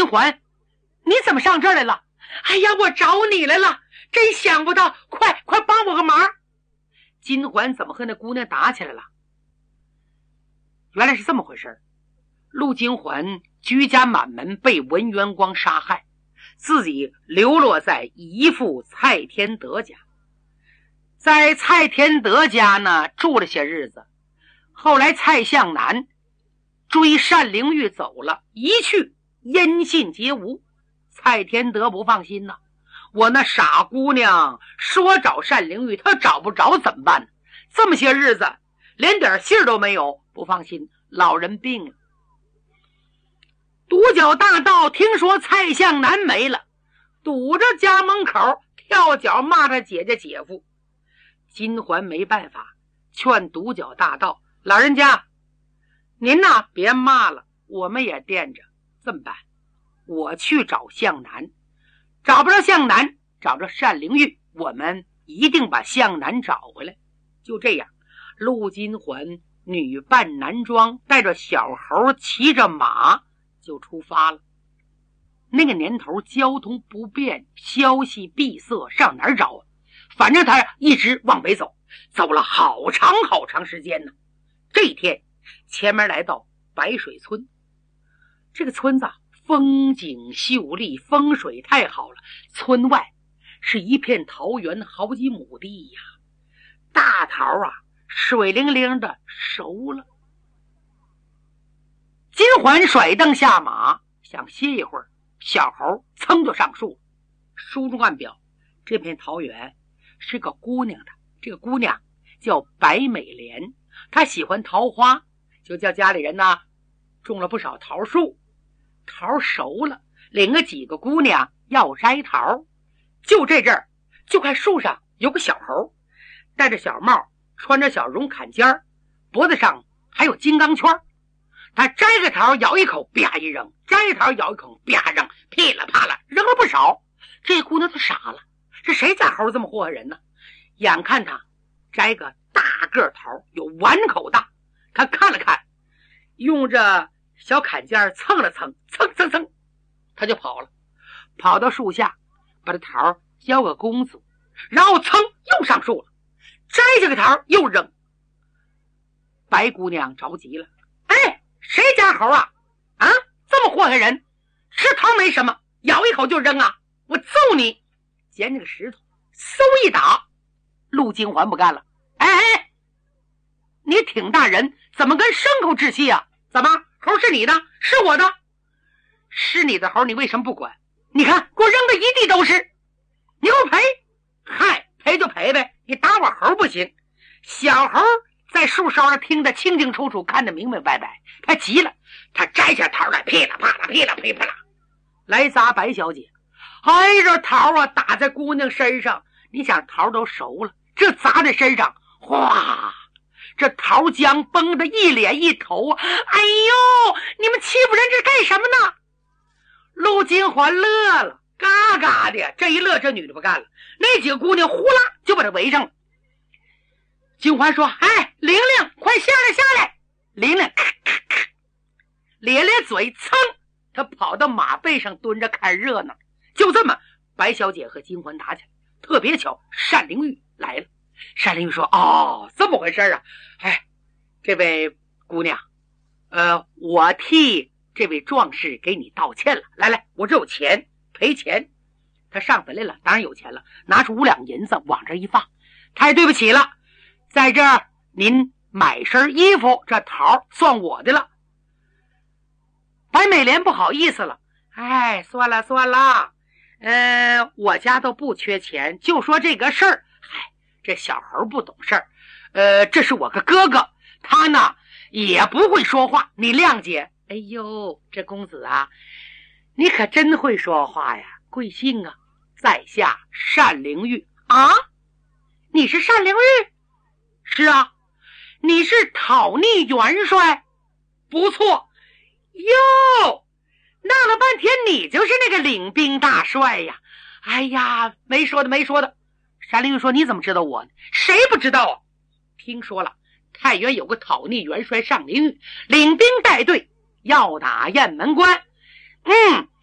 金环，你怎么上这儿来了？哎呀，我找你来了，真想不到，快帮我个忙。金环怎么和那姑娘打起来了？原来是这么回事。陆金环居家满门，被文元光杀害，自己流落在姨父蔡天德家。在蔡天德家呢住了些日子，后来蔡向南追单灵玉走了，一去音信皆无。蔡天德不放心呐，我那傻姑娘说找单灵玉，她找不着怎么办呢？这么些日子连点信儿都没有，不放心，老人病了。独角大盗听说蔡向南没了，堵着家门口跳脚骂他姐姐姐夫。金环没办法，劝独角大盗，老人家您呐别骂了，我们也惦着。这么办，我去找向南，找不着向南，找着单灵玉，我们一定把向南找回来。就这样，陆金环女扮男装，带着小猴，骑着马就出发了。那个年头交通不便，消息闭塞，上哪儿找啊？反正他一直往北走，走了好长时间呢。这一天，前面来到白水村。这个村子风景秀丽，风水太好了，村外是一片桃园，好几亩地呀。大桃啊，水灵灵的熟了。金环甩蹬下马，想歇一会儿，小猴噌就上树。书中暗表，这片桃园是个姑娘的，这个姑娘叫白美莲，她喜欢桃花，就叫家里人呢种了不少桃树。桃熟了，领了几个姑娘要摘桃。就这阵儿，就看树上有个小猴，戴着小帽，穿着小绒坎肩，脖子上还有金刚圈。他摘个桃咬一口，啪一扔，摘桃咬一口，啪扔，噼里啪啦扔了不少。这姑娘她傻了，这谁家猴这么祸害人呢？眼看他摘个大个桃，有碗口大，他看了看，用着小坎肩蹭了蹭，蹭，他就跑了，跑到树下，把这桃交给公子，然后蹭又上树了，摘这个桃又扔。白姑娘着急了，哎，谁家猴啊？啊，这么祸害人，吃桃没什么，咬一口就扔啊，我揍你！捡这个石头嗖一打。陆金环不干了，哎，你挺大人，怎么跟牲口置气啊？怎么猴是你的，是我的？是你的猴，你为什么不管？你看给我扔的一地都是，你给我赔！嗨，赔就赔呗，你打我猴不行。小猴在树梢上听得清清楚楚，看得明明白白，他急了，他摘下桃来，噼里啪啦噼里啪啦来砸白小姐。哎，这桃啊打在姑娘身上，你想桃都熟了，这砸在身上，哗，这桃浆崩得一脸一头。哎呦，你们欺负人这干什么呢？陆金环乐了，嘎嘎的，这一乐，这女的不干了，那几个姑娘呼啦就把她围上了。金环说，哎，玲玲快下来。玲玲咔咔咔咧咧嘴，噌，她跑到马背上蹲着看热闹。就这么，白小姐和金环打起来。特别巧，单灵玉来了。单灵玉说，哦，这么回事啊。哎，这位姑娘，我替这位壮士给你道歉了。来，我这有钱，赔钱。他上坟来了，当然有钱了，拿出5两银子往这一放。太对不起了，在这儿您买身衣服，这桃算我的了。白美莲不好意思了，哎，算了，我家都不缺钱，就说这个事儿。嗨，这小猴不懂事儿，这是我个哥哥，他呢也不会说话，你谅解。哎呦，这公子啊，你可真会说话呀！贵姓啊？在下单灵玉。啊，你是单灵玉？是啊。你是讨逆元帅？不错。哟，闹了半天你就是那个领兵大帅呀！哎呀，没说的。单灵玉说，你怎么知道我呢？谁不知道啊？听说了，太原有个讨逆元帅单灵玉，领兵带队要打雁门关。